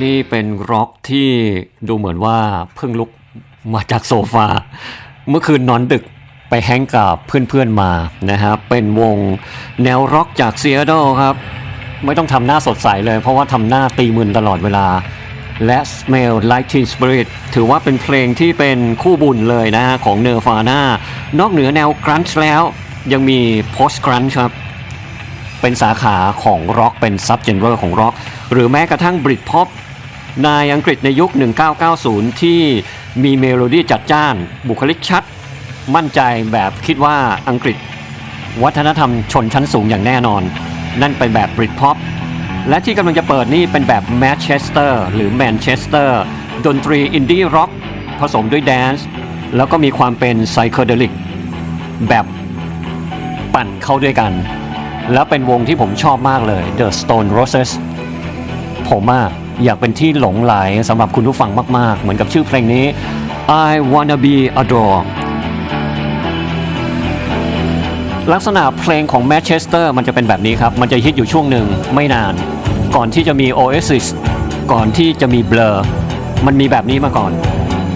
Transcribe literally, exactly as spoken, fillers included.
นี่เป็นร็อกที่ดูเหมือนว่าเพิ่งลุกมาจากโซฟาเมื่อคืนนอนดึกไปแฮงกับเพื่อนๆมานะครับเป็นวงแนวร็อกจากซีแอตเทิลครับไม่ต้องทำหน้าสดใสเลยเพราะว่าทำหน้าตีมึนตลอดเวลาและ Smell Like Teen Spirit ถือว่าเป็นเพลงที่เป็นคู่บุญเลยนะของ Nirvana นอกเหนือแนวกรันช์แล้วยังมี Post Grunge ครับเป็นสาขาของร็อกเป็นซับเจนเรอร์ของร็อกหรือแม้กระทั่ง Britpop ในอังกฤษในยุคหนึ่งพันเก้าร้อยเก้าสิบที่มีเมโลดี้จัดจ้านบุคลิกชัดมั่นใจแบบคิดว่าอังกฤษวัฒนธรรมชนชั้นสูงอย่างแน่นอนนั่นเป็นแบบ Britpop และที่กำลังจะเปิดนี่เป็นแบบ Manchester หรือ Manchester ดนตรีอินดี้ร็อกผสมด้วยแดนซ์แล้วก็มีความเป็นไซเคเดลิกแบบปั่นเข้าด้วยกันแล้วเป็นวงที่ผมชอบมากเลย The Stone Roses ผมอะอยากเป็นที่หลงไหลสำหรับคุณผู้ฟังมากๆเหมือนกับชื่อเพลงนี้ I Wanna Be Adored ลักษณะเพลงของ Manchester มันจะเป็นแบบนี้ครับมันจะฮิตอยู่ช่วงหนึ่งไม่นานก่อนที่จะมี Oasis ก่อนที่จะมี Blur มันมีแบบนี้มาก่อน